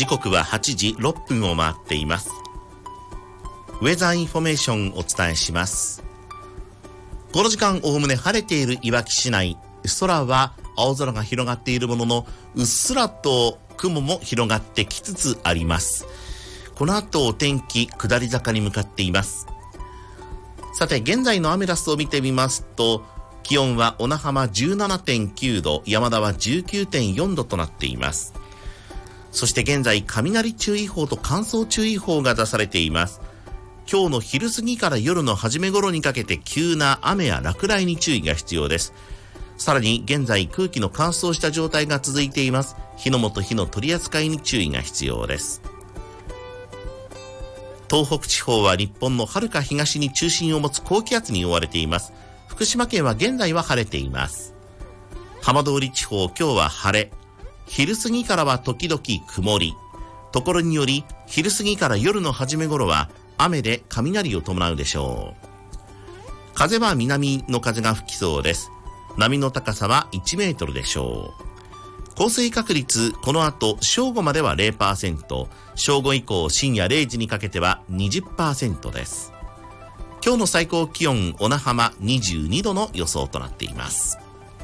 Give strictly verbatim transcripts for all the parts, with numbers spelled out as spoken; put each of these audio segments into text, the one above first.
時刻ははちじろっぷんを回っています。ウェザーインフォメーションお伝えします。この時間おおむね晴れているいわき市内、空は青空が広がっているものの、うっすらと雲も広がってきつつあります。この後お天気下り坂に向かっています。さて現在のアメダスを見てみますと、気温は小名浜 じゅうななてんきゅうど、山田は じゅうきゅうてんよんどとなっています。そして現在雷注意報と乾燥注意報が出されています。今日の昼過ぎから夜の初め頃にかけて急な雨や落雷に注意が必要です。さらに現在空気の乾燥した状態が続いています。火の元火の取り扱いに注意が必要です。東北地方は日本の遥か東に中心を持つ高気圧に覆われています。福島県は現在は晴れています。浜通り地方、今日は晴れ、昼過ぎからは時々曇り、ところにより昼過ぎから夜の初め頃は雨で雷を伴うでしょう。風は南の風が吹きそうです。波の高さは いちメートルでしょう。降水確率、この後正午までは ゼロパーセント、正午以降深夜れいじにかけては にじゅっパーセント です。今日の最高気温、小名浜にじゅうにどの予想となっています。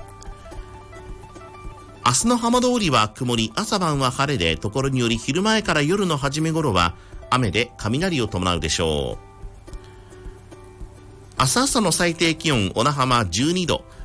明日の浜通りは曇り、朝晩は晴れで、ところにより昼前から夜の初め頃は雨で雷を伴うでしょう。明日朝の最低気温、小名浜じゅうにど、